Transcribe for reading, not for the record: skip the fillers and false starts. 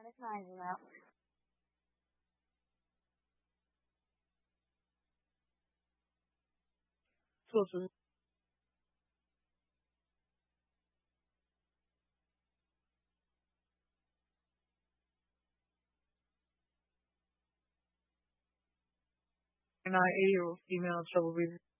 Imaginal. 做出an 8-year-old female trouble breathing.